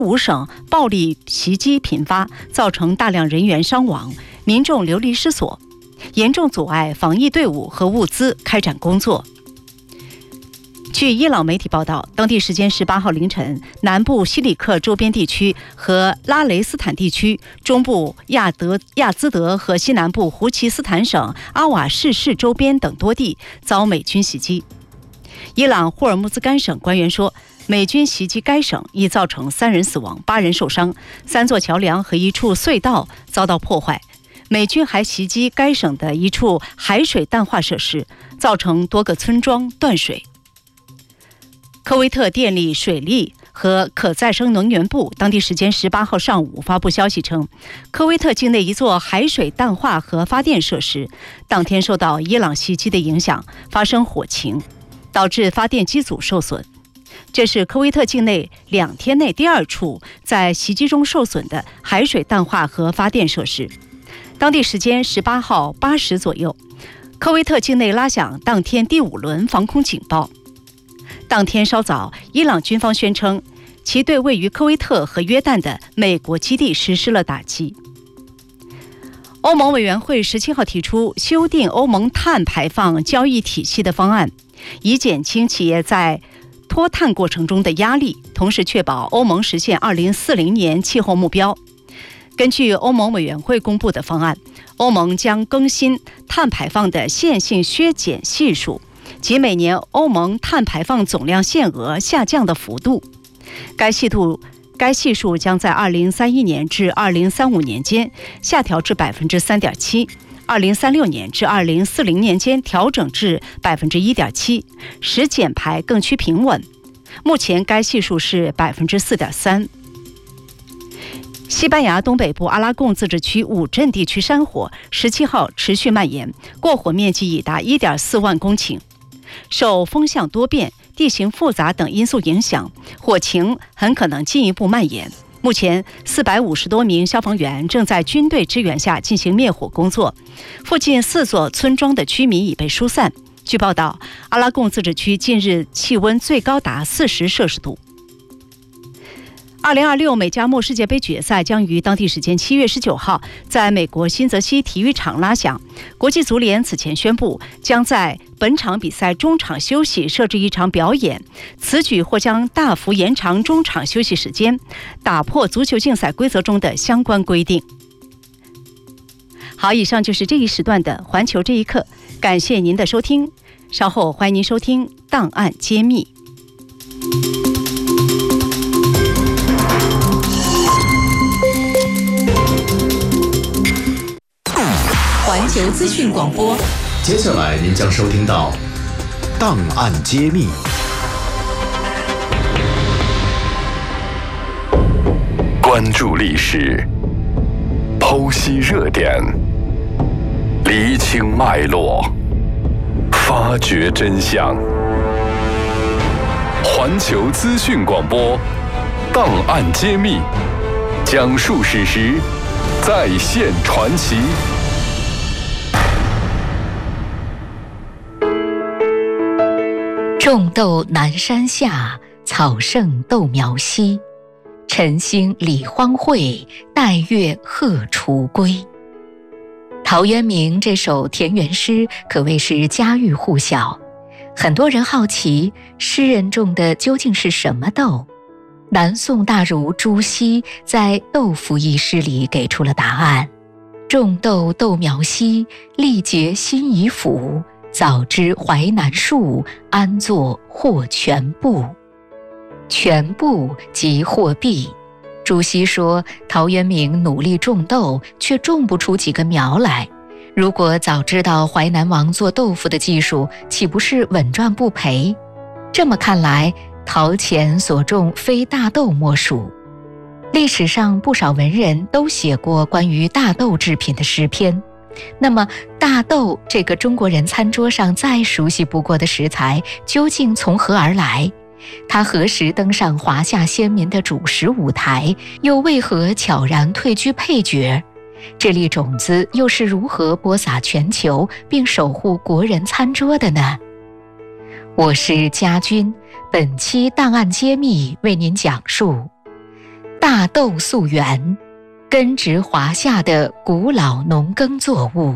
5省暴力袭击频发，造成大量人员伤亡，民众流离失所，严重阻碍防疫队伍和物资开展工作。据伊朗媒体报道，当地时间18号凌晨，南部西里克周边地区和拉雷斯坦地区、中部亚兹德和西南部胡奇斯坦省阿瓦什市周边等多地遭美军袭击。伊朗霍尔木兹干省官员说，美军袭击该省已造成3人死亡、8人受伤，3座桥梁和1处隧道遭到破坏。美军还袭击该省的一处海水淡化设施，造成多个村庄断水。科威特电力、水利和可再生能源部当地时间18号上午发布消息称，科威特境内一座海水淡化和发电设施当天受到伊朗袭击的影响，发生火情，导致发电机组受损。这是科威特境内2天内第2处在袭击中受损的海水淡化和发电设施。当地时间18号8时左右，科威特境内拉响当天第5轮防空警报。当天稍早，伊朗军方宣称，其对位于科威特和约旦的美国基地实施了打击。欧盟委员会17号提出修订欧盟碳排放交易体系的方案，以减轻企业在脱碳过程中的压力，同时确保欧盟实现2040年气候目标。根据欧盟委员会公布的方案，欧盟将更新碳排放的线性削减系数及每年欧盟碳排放总量限额下降的幅度。该系数将在2031年至2035年间下调至 3.7%， 2036年至2040年间调整至 1.7%， 使减排更趋平稳。目前该系数是 4.3%。西班牙东北部阿拉贡自治区5镇地区山火17号持续蔓延，过火面积已达 1.4万公顷。受风向多变、地形复杂等因素影响，火情很可能进一步蔓延。目前450多名消防员正在军队支援下进行灭火工作，附近4座村庄的居民已被疏散。据报道，阿拉贡自治区近日气温最高达40摄氏度。2026美加墨世界杯决赛将于当地时间7月19号在美国新泽西体育场拉响。国际足联此前宣布，将在本场比赛中场休息设置一场表演，此举或将大幅延长中场休息时间，打破足球竞赛规则中的相关规定。好，以上就是这一时段的环球这一刻，感谢您的收听，稍后欢迎您收听档案揭秘。 环球资讯广播， 接下来您将收听到档案揭秘。关注历史，剖析热点，厘清脉络，发掘真相。环球资讯广播，档案揭秘，讲述史实，再现传奇。 种豆南山下，草盛豆苗稀。晨兴理荒秽，待月荷锄归。陶渊明这首田园诗可谓是家喻户晓。很多人好奇，诗人种的究竟是什么豆？南宋大儒朱熹在《豆腐》一诗里给出了答案：种豆豆苗稀，力竭心已腐。早知淮南树，安作获全部。全部即货币。朱熹说，陶渊明努力种豆，却种不出几个苗来。如果早知道淮南王做豆腐的技术，岂不是稳赚不赔？这么看来，陶潜所种非大豆莫属。历史上不少文人都写过关于大豆制品的诗篇。那么大豆这个中国人餐桌上再熟悉不过的食材，究竟从何而来？它何时登上华夏先民的主食舞台，又为何悄然退居配角？这粒种子又是如何播撒全球，并守护国人餐桌的呢？我是家军，本期档案揭秘为您讲述大豆溯源，根植华夏的古老农耕作物。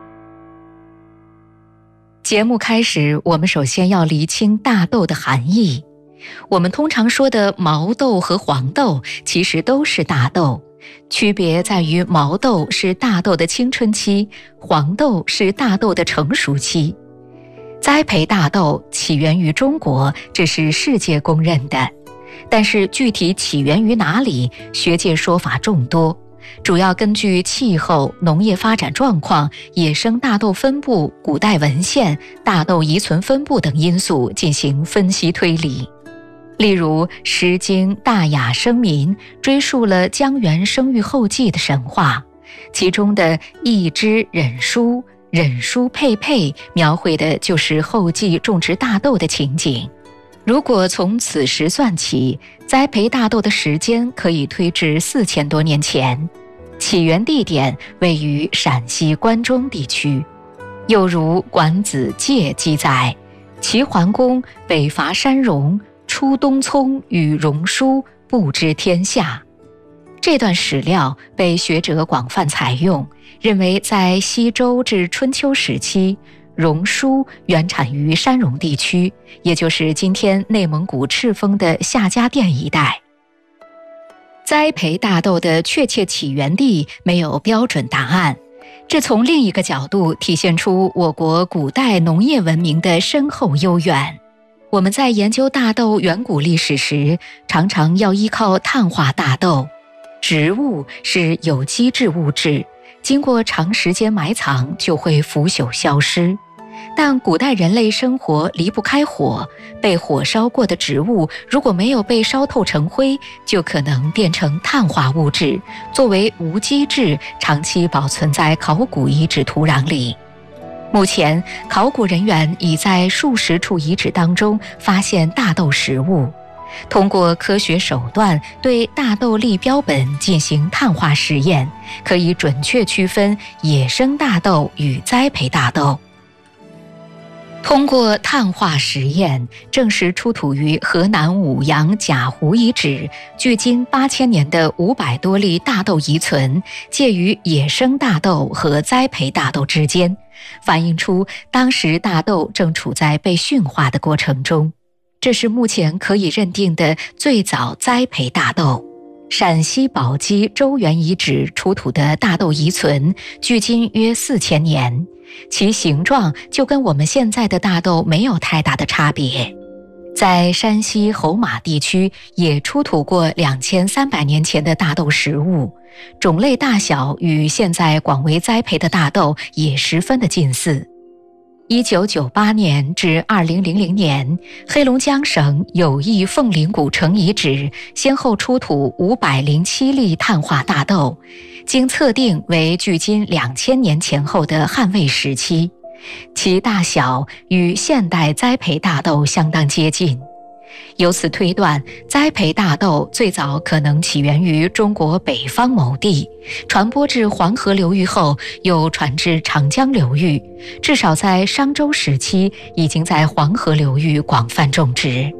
节目开始，我们首先要厘清大豆的含义。我们通常说的毛豆和黄豆其实都是大豆，区别在于毛豆是大豆的青春期，黄豆是大豆的成熟期。栽培大豆起源于中国，这是世界公认的，但是具体起源于哪里，学界说法众多，主要根据气候、农业发展状况、野生大豆分布、古代文献、大豆遗存分布等因素进行分析推理。例如《诗经·大雅·生民》追溯了姜源生育后稷的神话，其中的一枝忍书，忍书佩佩，描绘的就是后稷种植大豆的情景。如果从此时算起，栽培大豆的时间可以推至4000多年前，起源地点位于陕西关中地区。又如《管子·介》记载，齐桓公北伐山戎，出东葱与戎书，布之天下。这段史料被学者广泛采用，认为在西周至春秋时期，戎书原产于山戎地区，也就是今天内蒙古赤峰的夏家店一带。栽培大豆的确切起源地没有标准答案，这从另一个角度体现出我国古代农业文明的深厚悠远。我们在研究大豆远古历史时，常常要依靠碳化大豆。植物是有机质物质，经过长时间埋藏就会腐朽消失。但古代人类生活离不开火，被火烧过的植物如果没有被烧透成灰，就可能变成碳化物质，作为无机质长期保存在考古遗址土壤里。目前，考古人员已在数十处遗址当中发现大豆实物，通过科学手段对大豆粒标本进行碳化实验，可以准确区分野生大豆与栽培大豆。通过碳化实验，证实出土于河南舞阳贾湖遗址距今8000年的500多粒大豆遗存，介于野生大豆和栽培大豆之间，反映出当时大豆正处在被驯化的过程中。这是目前可以认定的最早栽培大豆。陕西宝鸡周原遗址出土的大豆遗存距今约4000年，其形状就跟我们现在的大豆没有太大的差别。在山西侯马地区也出土过2300年前的大豆实物，种类大小与现在广为栽培的大豆也十分的近似。1998年至2000年，黑龙江省友谊凤岭古城遗址先后出土507粒碳化大豆，经测定为距今2000年前后的汉魏时期，其大小与现代栽培大豆相当接近。由此推断，栽培大豆最早可能起源于中国北方某地，传播至黄河流域后又传至长江流域，至少在商周时期已经在黄河流域广泛种植。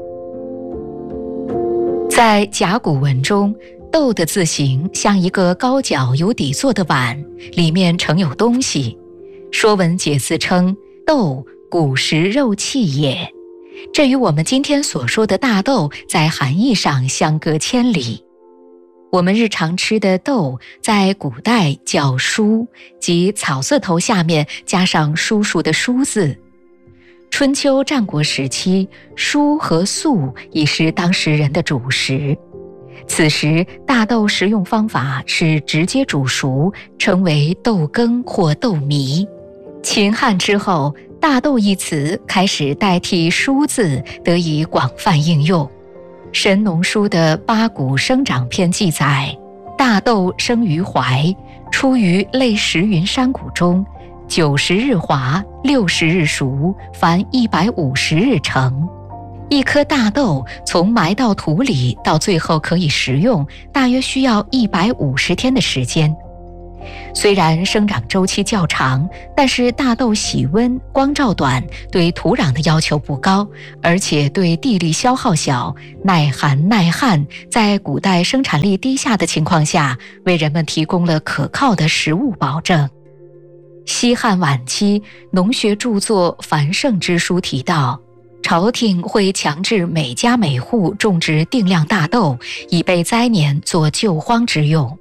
在甲骨文中，豆的字形像一个高脚有底座的碗，里面盛有东西。说文解字称，豆，古时肉器也。这与我们今天所说的大豆在含义上相隔千里。我们日常吃的豆在古代叫菽，即草字头下面加上叔叔的叔字。春秋战国时期，菽和粟已是当时人的主食。此时大豆食用方法是直接煮熟，称为豆羹或豆糜。秦汉之后，大豆一词开始代替菽字得以广泛应用。神农书的八谷生长篇记载，大豆生于怀，出于类石云山谷中，90日华，60日熟，凡150日成。一颗大豆从埋到土里到最后可以食用，大约需要150天的时间。 虽然生长周期较长，但是大豆喜温、光照短，对土壤的要求不高，而且对地力消耗小，耐寒耐旱，在古代生产力低下的情况下，为人们提供了可靠的食物保证。西汉晚期，农学著作《繁盛之书》提到，朝廷会强制每家每户种植定量大豆，以备灾年做救荒之用。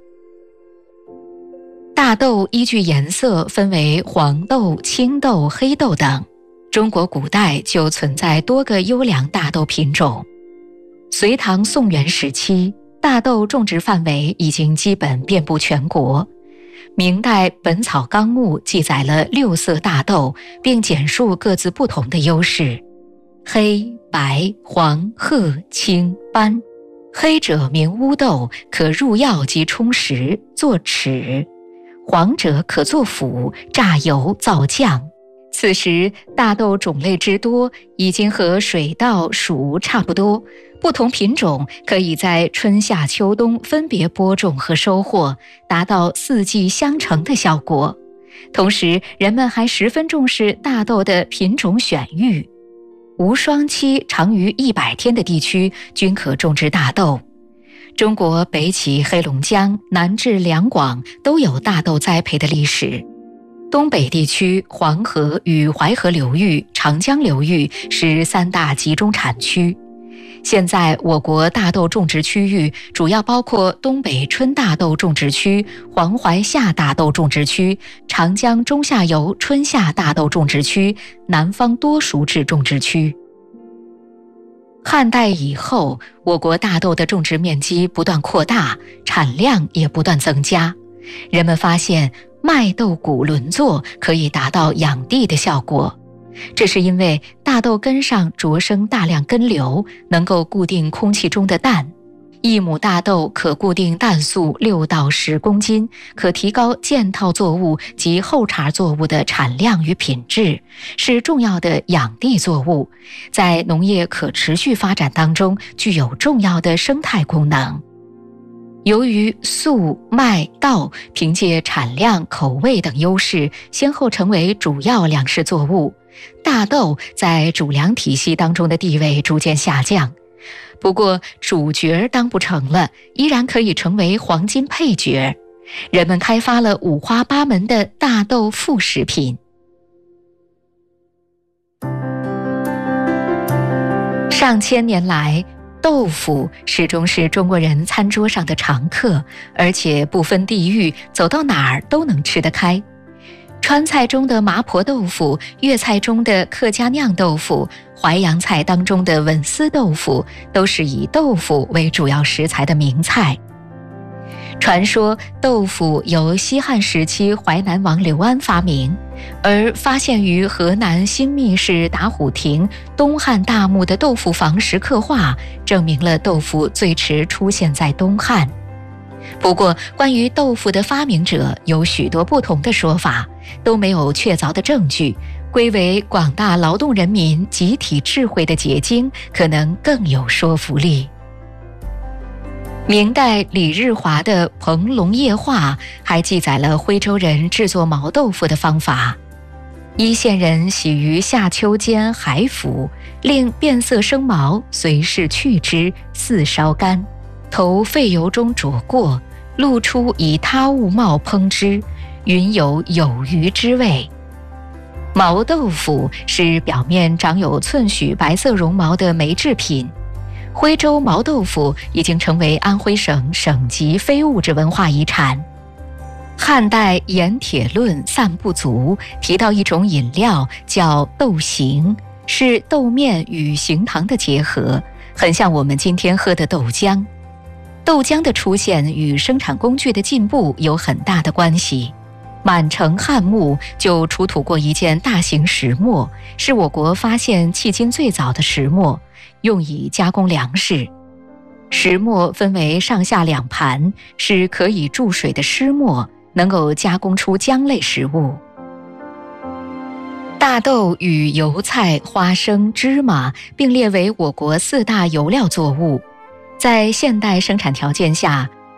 大豆依据颜色分为黄豆、青豆、黑豆等，中国古代就存在多个优良大豆品种。隋唐宋元时期，大豆种植范围已经基本遍布全国。明代《本草纲目》记载了6色大豆，并简述各自不同的优势：黑、白、黄、褐、青、斑。黑者名乌豆，可入药及充食，作豉；黄者可作辅，榨油造酱。此时大豆种类之多，已经和水稻、黍差不多。不同品种可以在春夏秋冬分别播种和收获，达到4季相承的效果。同时，人们还十分重视大豆的品种选育。无霜期长于100天的地区均可种植大豆。中国北起黑龙江，南至两广都有大豆栽培的历史。东北地区黄河与淮河流域、长江流域是3大集中产区。现在我国大豆种植区域主要包括东北春大豆种植区、黄淮夏大豆种植区、长江中下游春夏大豆种植区、南方多熟质种植区。汉代以后，我国大豆的种植面积不断扩大，产量也不断增加。人们发现麦豆谷轮作可以达到养地的效果，这是因为大豆根上着生大量根瘤，能够固定空气中的氮。1亩大豆可固定氮素6到10公斤，可提高件套作物及后茬作物的产量与品质，是重要的养地作物，在农业可持续发展当中具有重要的生态功能。由于粟、麦、稻凭借产量、口味等优势，先后成为主要粮食作物，大豆在主粮体系当中的地位逐渐下降。不过主角当不成了，依然可以成为黄金配角。人们开发了五花八门的大豆副食品。上千年来，豆腐始终是中国人餐桌上的常客，而且不分地域，走到哪儿都能吃得开。川菜中的麻婆豆腐，粤菜中的客家酿豆腐，淮扬菜当中的稳丝豆腐，都是以豆腐为主要食材的名菜。传说豆腐由西汉时期淮南王刘安发明，而发现于河南新密市打虎亭东汉大墓的豆腐房石刻画，证明了豆腐最迟出现在东汉。不过，关于豆腐的发明者有许多不同的说法，都没有确凿的证据，归为广大劳动人民集体智慧的结晶，可能更有说服力。明代李日华的《蓬龙夜话》还记载了徽州人制作毛豆腐的方法。一县人喜于夏秋间海腐，令变色生毛，随时去之，似烧干，投沸油中灼过，露出以他物冒烹之，云有余之味。毛豆腐是表面长有寸许白色绒毛的霉制品。徽州毛豆腐已经成为安徽省省级非物质文化遗产。汉代《盐铁论散不足》提到一种饮料叫豆形，是豆面与形糖的结合，很像我们今天喝的豆浆。豆浆的出现与生产工具的进步有很大的关系。满城汉墓就出土过一件大型石磨，是我国发现迄今最早的石磨，用以加工粮食。石磨分为上下2盘，是可以注水的湿磨，能够加工出浆类食物。大豆与油菜、花生、芝麻并列为我国4大油料作物。在现代生产条件下，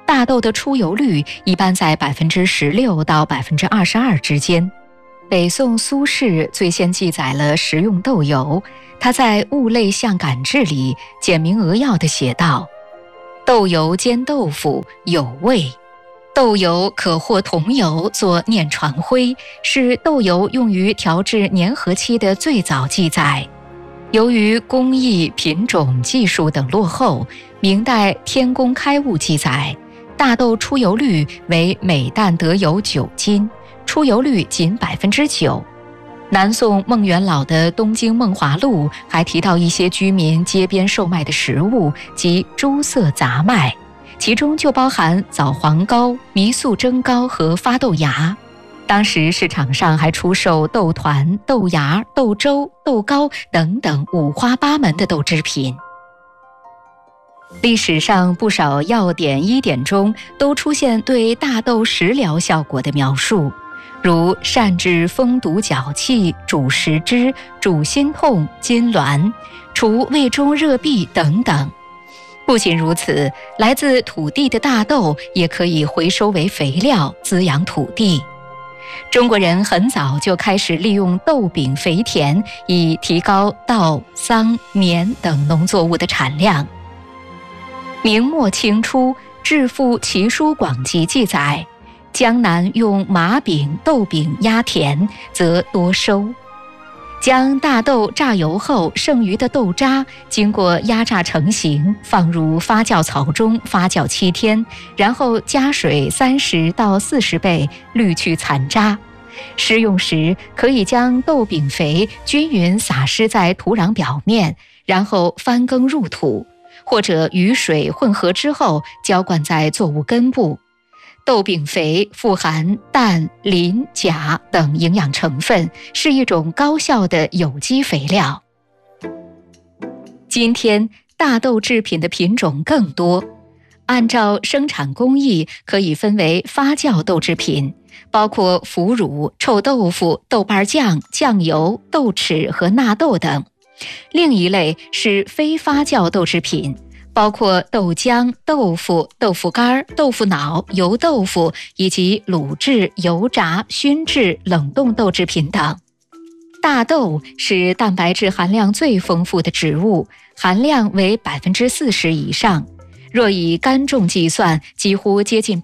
大豆的出油率一般在16%到22%之间。北宋苏轼最先记载了食用豆油，他在《物类象感志》里简明扼要地写道：豆油煎豆腐有味。豆油可或桐油做念传灰，是豆油用于调制粘合期的最早记载。由于工艺、品种、技术等落后，明代《天工开物》记载，大豆出油率为每担得有9斤，出油率仅9%。南宋孟元老的《东京梦华录》还提到一些居民街边售卖的食物及诸色杂麦，其中就包含枣黄糕、糜粟蒸糕和发豆芽。当时市场上还出售豆团、豆芽、豆粥、豆糕等等五花八门的豆制品。历史上不少药典、医典中都出现对大豆食疗效果的描述，如善治风毒脚气、主食汁、主心痛、痉挛、除胃中热痹等等。不仅如此，来自土地的大豆也可以回收为肥料，滋养土地。中国人很早就开始利用豆饼肥田，以提高稻、桑、棉等农作物的产量。明末清初，《致富奇书广集》记载，江南用麻饼、豆饼压田，则多收。将大豆榨油后剩余的豆渣经过压榨成型，放入发酵槽中发酵7天，然后加水30到40倍，滤去残渣。施用时可以将豆饼肥均匀撒施在土壤表面，然后翻耕入土，或者与水混合之后浇灌在作物根部。豆饼肥富含氮、磷、钾等营养成分，是一种高效的有机肥料。今天大豆制品的品种更多，按照生产工艺可以分为发酵豆制品，包括腐乳、臭豆腐、豆瓣酱、酱油、豆豉和纳豆等。另一类是非发酵豆制品，包括豆浆、豆腐、豆腐干、豆腐脑、油豆腐以及卤制、油炸、熏制、冷冻豆制品等。大豆是蛋白质含量最丰富的植物，含量为40%以上，若以干重计算，几乎接近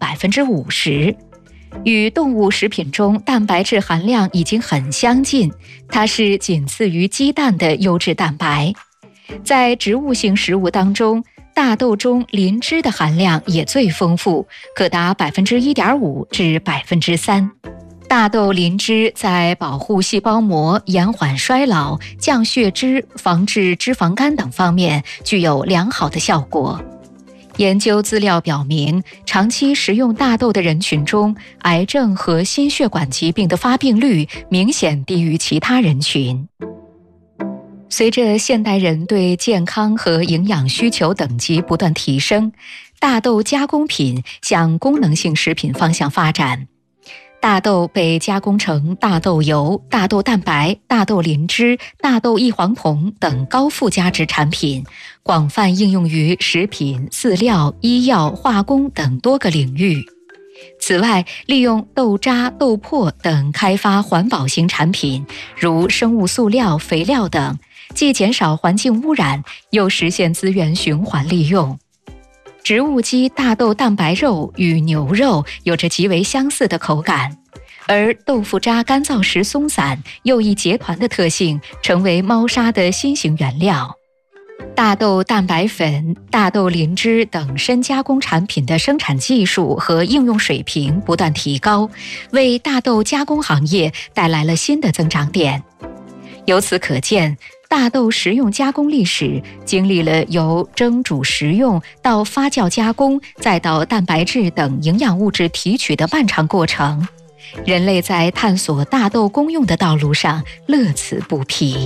50%。与动物食品中蛋白质含量已经很相近，它是仅次于鸡蛋的优质蛋白。在植物性食物当中，大豆中磷脂的含量也最丰富，可达1.5%至3%。大豆磷脂在保护细胞膜、延缓衰老、降血脂、防治脂肪肝等方面具有良好的效果。研究资料表明，长期食用大豆的人群中，癌症和心血管疾病的发病率明显低于其他人群。随着现代人对健康和营养需求等级不断提升，大豆加工品向功能性食品方向发展。大豆被加工成大豆油、大豆蛋白、大豆磷脂、大豆异黄酮等高附加值产品，广泛应用于食品、饲料、医药、化工等多个领域。此外，利用豆渣、豆粕等开发环保型产品，如生物塑料、肥料等，既减少环境污染，又实现资源循环利用。植物基大豆蛋白肉与牛肉有着极为相似的口感，而豆腐渣干燥时松散又易结团的特性，成为猫砂的新型原料。大豆蛋白粉、大豆磷脂等深加工产品的生产技术和应用水平不断提高，为大豆加工行业带来了新的增长点。由此可见，大豆食用加工历史经历了由蒸煮食用到发酵加工，再到蛋白质等营养物质提取的漫长过程。人类在探索大豆功用的道路上乐此不疲。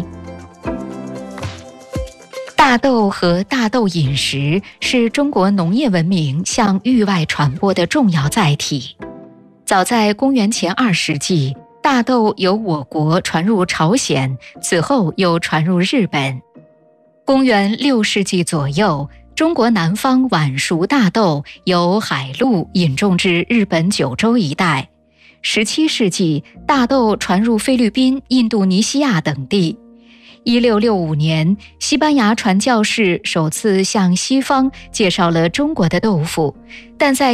大豆和大豆饮食是中国农业文明向域外传播的重要载体。早在公元前2世纪，大豆由我国传入朝鲜，此后又传入日本。公元6世纪左右， 中国南方晚熟大豆由海路引种至日本九州一带。17世纪，大豆传入菲律宾、印度尼西亚等地。1665年，西班牙传教士首次向西方介绍了中国的豆腐，但在